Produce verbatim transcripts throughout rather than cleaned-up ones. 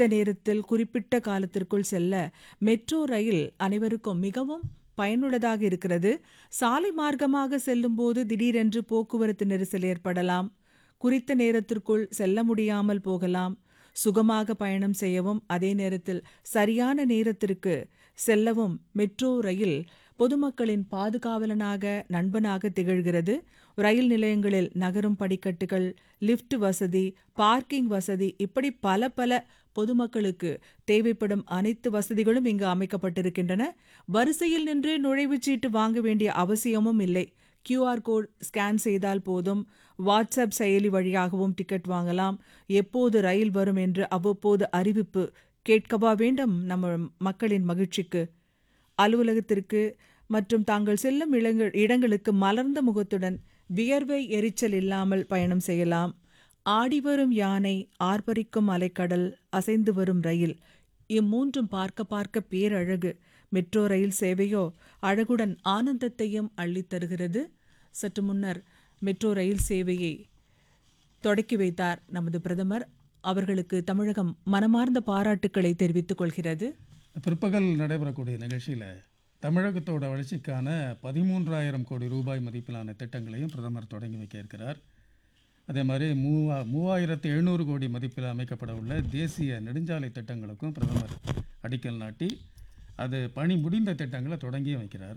குறித்த நேரத்தில் குறிப்பிட்ட காலத்திற்குள் செல்ல மெட்ரோ ரயில் அனைவருக்கும் மிகவும் பயனுள்ளதாக இருக்கிறது. சாலை மார்க்கமாக செல்லும்போது திடீரென்று போக்குவரத்து நெரிசல் ஏற்படலாம். குறித்த நேரத்திற்குள் செல்ல முடியாமல் போகலாம். சுகமாக பயணம் செய்யவும் அதே நேரத்தில் சரியான நேரத்திற்கு செல்லவும் மெட்ரோ ரயில் பொதுமக்களின் பாதுகாவலனாக நண்பனாக திகழ்கிறது. ரயில் நிலையங்களில் நகரும் படிக்கட்டுகள், லிஃப்ட் வசதி, பார்க்கிங் வசதி, இப்படி பல பல பொதுமக்களுக்கு தேவைப்படும் அனைத்து வசதிகளும் இங்கு அமைக்கப்பட்டிருக்கின்றன. வரிசையில் நின்று நுழைவுச்சீட்டு வாங்க வேண்டிய அவசியமும் இல்லை. கியூஆர் கோட் ஸ்கேன் செய்தால் போதும். வாட்ஸ்அப் செயலி வழியாகவும் டிக்கெட் வாங்கலாம். எப்போது ரயில் வரும் என்று அவ்வப்போது அறிவிப்பு கேட்கவா வேண்டும் நம்ம மக்களின் மகிழ்ச்சிக்கு. அலுவலகத்திற்கு மற்றும் தாங்கள் செல்லும் இடங்களுக்கு மலர்ந்த முகத்துடன் வியர்வை எரிச்சல் இல்லாமல் பயணம் செய்யலாம். ஆடிவரும் யானை, ஆர்ப்பரிக்கும் அலைக்கடல், அசைந்து வரும் ரயில், இம்மூன்றும் பார்க்க பார்க்க பேரழகு. மெட்ரோ ரயில் சேவையோ அழகுடன் ஆனந்தத்தையும் அள்ளித் தருகிறது. சற்று முன்னர் மெட்ரோ ரயில் சேவையை தொடக்கி வைத்தார் நமது பிரதமர். அவர்களுக்கு தமிழகம் மனமார்ந்த பாராட்டுக்களை தெரிவித்துக் கொள்கிறது. பிற்பகல் நடைபெறக்கூடிய நிகழ்ச்சியில் தமிழகத்தோட வளர்ச்சிக்கான பதிமூன்றாயிரம் கோடி ரூபாய் மதிப்பிலான திட்டங்களையும் பிரதமர் தொடங்கி வைக்க இருக்கிறார். அதே மாதிரி மூவா மூவாயிரத்து எழுநூறு கோடி மதிப்பில் அமைக்கப்பட உள்ள தேசிய நெடுஞ்சாலை திட்டங்களுக்கும் பிரதமர் அடிக்கல் நாட்டி அது பணி முடிந்த திட்டங்களை தொடங்கியும் வைக்கிறார்.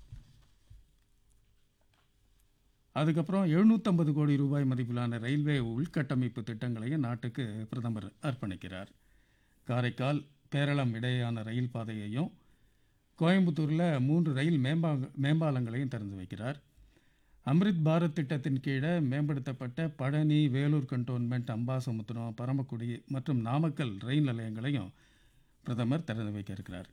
அதுக்கப்புறம் எழுநூற்றம்பது கோடி ரூபாய் மதிப்பிலான ரயில்வே உள்கட்டமைப்பு திட்டங்களையும் நாட்டுக்கு பிரதமர் அர்ப்பணிக்கிறார். காரைக்கால் கேரளம் இடையேயான ரயில் பாதையையும் கோயம்புத்தூரில் மூன்று ரயில் மேம்பா மேம்பாலங்களையும் திறந்து வைக்கிறார். அம்ரித் பாரத் திட்டத்தின் கீழே மேம்படுத்தப்பட்ட பழனி, வேலூர் கண்டோன்மெண்ட், அம்பாசமுத்திரம், பரமக்குடி மற்றும் நாமக்கல் ரயில் நிலையங்களையும் பிரதமர் திறந்து வைக்க இருக்கிறார்.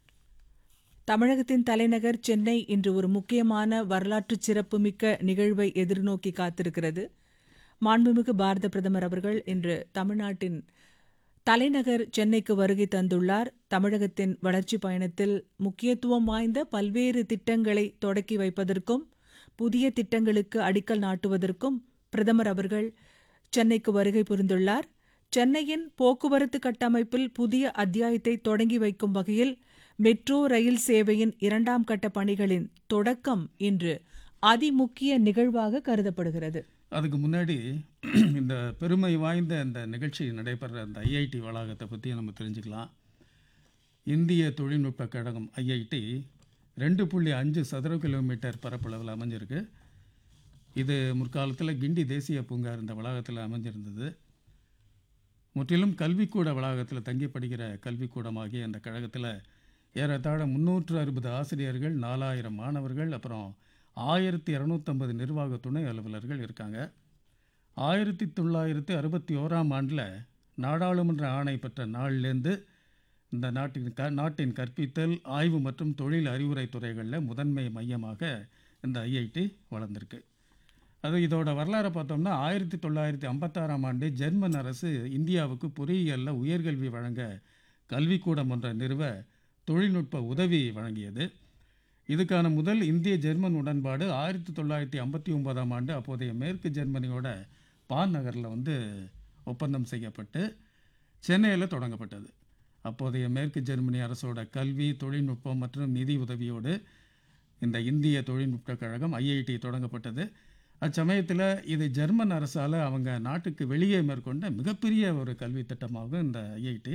தமிழகத்தின் தலைநகர் சென்னை இன்று ஒரு முக்கியமான வரலாற்று சிறப்புமிக்க நிகழ்வை எதிர்நோக்கி காத்திருக்கிறது. மாண்புமிகு பாரத பிரதமர் அவர்கள் இன்று தமிழ்நாட்டின் தலைநகர் சென்னைக்கு வருகை தந்துள்ளார். தமிழகத்தின் வளர்ச்சி பயணத்தில் முக்கியத்துவம் வாய்ந்த பல்வேறு திட்டங்களை தொடக்கி வைப்பதற்கும் புதிய திட்டங்களுக்கு அடிக்கல் நாட்டுவதற்கும் பிரதமர் அவர்கள் சென்னைக்கு வருகை புரிந்துள்ளார். சென்னையின் போக்குவரத்து கட்டமைப்பில் புதிய அத்தியாயத்தை தொடங்கி வைக்கும் வகையில் மெட்ரோ ரயில் சேவையின் இரண்டாம் கட்ட பணிகளின் தொடக்கம் இன்று அதிமுக்கிய நிகழ்வாக கருதப்படுகிறது. அதுக்கு முன்னாடி இந்த பெருமை வாய்ந்த இந்த நிகழ்ச்சி நடைபெற அந்த ஐஐடி வளாகத்தை பற்றி நம்ம தெரிஞ்சுக்கலாம். இந்திய தொழில்நுட்ப கழகம் ஐஐடி ரெண்டு புள்ளி அஞ்சு சதுர கிலோமீட்டர் பரப்பளவில் அமைஞ்சிருக்கு. இது முற்காலத்தில் கிண்டி தேசிய பூங்கா இருந்த வளாகத்தில் அமைஞ்சிருந்தது. முற்றிலும் கல்விக்கூட வளாகத்தில் தங்கி படிக்கிற கல்விக்கூடமாகிய அந்த கழகத்தில் ஏறத்தாழ முந்நூற்று அறுபது ஆசிரியர்கள், நாலாயிரம் மாணவர்கள், அப்புறம் ஆயிரத்தி இரநூத்தம்பது நிர்வாக துணை அலுவலர்கள் இருக்காங்க. ஆயிரத்தி தொள்ளாயிரத்தி அறுபத்தி ஓராம் ஆண்டில் நாடாளுமன்ற ஆணை பெற்ற நாள்லேருந்து இந்த நாட்டின் க நாட்டின் கற்பித்தல், ஆய்வு மற்றும் தொழில் அறிவுரை துறைகளில் முதன்மை மையமாக இந்த ஐஐடி வளர்ந்துருக்கு. அது இதோட வரலாறை பார்த்தோம்னா ஆயிரத்தி தொள்ளாயிரத்தி ஐம்பத்தாறாம் ஆண்டு ஜெர்மன் அரசு இந்தியாவுக்கு பொறியியலில் உயர்கல்வி வழங்க கல்விக்கூடம் ஒன்றை நிறுவ தொழில்நுட்ப உதவி வழங்கியது. இதுக்கான முதல் இந்திய ஜெர்மன் உடன்பாடு ஆயிரத்தி தொள்ளாயிரத்தி ஐம்பத்தி ஒன்பதாம் ஆண்டு அப்போதைய மேற்கு ஜெர்மனியோட பான் நகரில் வந்து ஒப்பந்தம் செய்யப்பட்டு சென்னையில் தொடங்கப்பட்டது. அப்போதைய மேற்கு ஜெர்மனி அரசோட கல்வி, தொழில்நுட்பம் மற்றும் நிதி உதவியோடு இந்த இந்திய தொழில்நுட்ப கழகம் ஐஐடி தொடங்கப்பட்டது. அச்சமயத்தில் இது ஜெர்மன் அரசால் அவங்க நாட்டுக்கு வெளியே மேற்கொண்ட மிகப்பெரிய ஒரு கல்வி திட்டமாகும் இந்த ஐஐடி.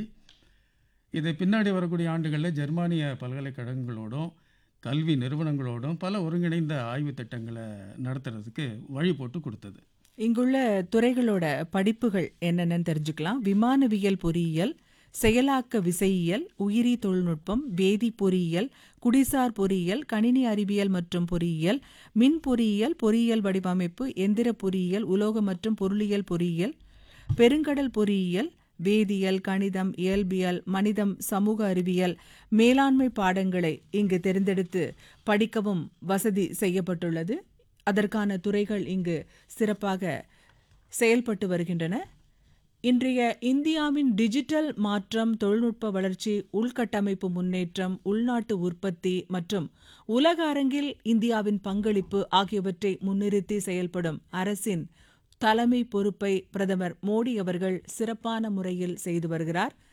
இது பின்னாடி வரக்கூடிய ஆண்டுகளில் ஜெர்மானிய பல்கலைக்கழகங்களோடும் கல்வி நிறுவனங்களோடும் பல ஒருங்கிணைந்த ஆய்வு திட்டங்களை நடத்துறதுக்கு வழி போட்டு கொடுத்தது. இங்குள்ள துறைகளோட படிப்புகள் என்னென்னு தெரிஞ்சுக்கலாம். விமானவியல் பொறியியல், செயலாக்க விசையியல், உயிரி தொழில்நுட்பம், வேதி பொறியியல், குடிசார் பொறியியல், கணினி அறிவியல் மற்றும் பொறியியல், மின் பொறியியல், பொறியியல் வடிவமைப்பு, எந்திர பொறியியல், உலோக மற்றும் பொருளியல் பொறியியல், பெருங்கடல் பொறியியல், வேதியியல், கணிதம், இயல்பியல், மனிதம், சமூக அறிவியல், மேலாண்மை பாடங்களை இங்கு தேர்ந்தெடுத்து படிக்கவும் வசதி செய்யப்பட்டுள்ளது. அதற்கான துறைகள் இங்கு சிறப்பாக செயல்பட்டு வருகின்றன. இன்றைய இந்தியாவின் டிஜிட்டல் மாற்றம், தொழில்நுட்ப வளர்ச்சி, உள்கட்டமைப்பு முன்னேற்றம், உள்நாட்டு உற்பத்தி மற்றும் உலக அரங்கில் இந்தியாவின் பங்களிப்பு ஆகியவற்றை முன்னிறுத்தி செயல்படும் அரசின் தலைமை பொறுப்பை பிரதமர் மோடி அவர்கள் சிறப்பான முறையில் செய்து வருகிறார்.